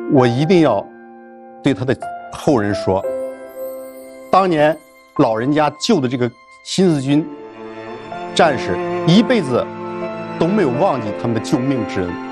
我一定要对他的后人说，当年老人家救的这个新四军战士，一辈子都没有忘记他们的救命之恩。